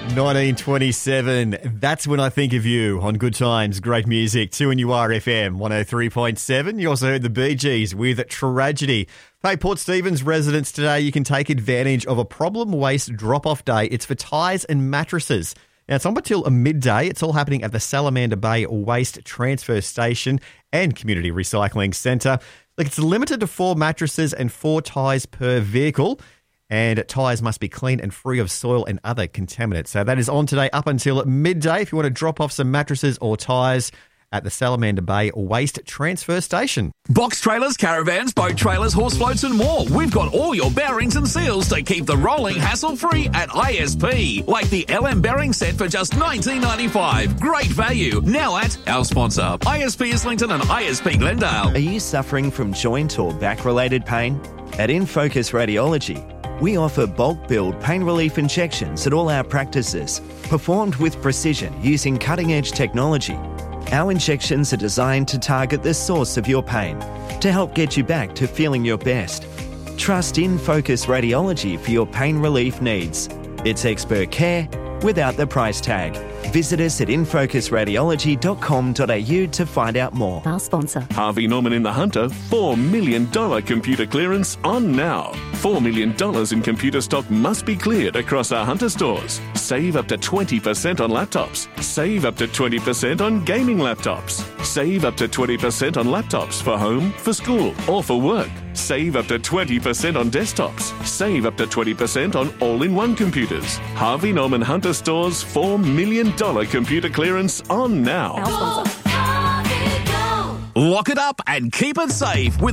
1927, that's when I think of you on Good Times, great music, 2NUR FM 103.7. You also heard the Bee Gees with Tragedy. Hey, Port Stephens residents today, you can take advantage of a problem waste drop-off day. It's for tyres and mattresses. Now, it's on until midday. It's all happening at the Salamander Bay Waste Transfer Station and Community Recycling Centre. Look, it's limited to 4 mattresses and 4 tyres per vehicle. And tyres must be clean and free of soil and other contaminants. So that is on today up until midday if you want to drop off some mattresses or tyres at the Salamander Bay Waste Transfer Station. Box trailers, caravans, boat trailers, horse floats and more. We've got all your bearings and seals to keep the rolling hassle-free at ISP. Like the LM bearing set for just $19.95. Great value. Now at our sponsor, ISP Islington and ISP Glendale. Are you suffering from joint or back-related pain? At InFocus Radiology, we offer bulk billed pain relief injections at all our practices, performed with precision using cutting-edge technology. Our injections are designed to target the source of your pain to help get you back to feeling your best. Trust InFocus Radiology for your pain relief needs. It's expert care without the price tag. Visit us at infocusradiology.com.au to find out more. Our sponsor. Harvey Norman in the Hunter, $4 million computer clearance on now. $4 million in computer stock must be cleared across our Hunter stores. Save up to 20% on laptops. Save up to 20% on gaming laptops. Save up to 20% on laptops for home, for school, or for work. Save up to 20% on desktops. Save up to 20% on all-in-one computers. Harvey Norman Hunter Stores $4 million computer clearance on now. Our sponsor. Lock it up and keep it safe with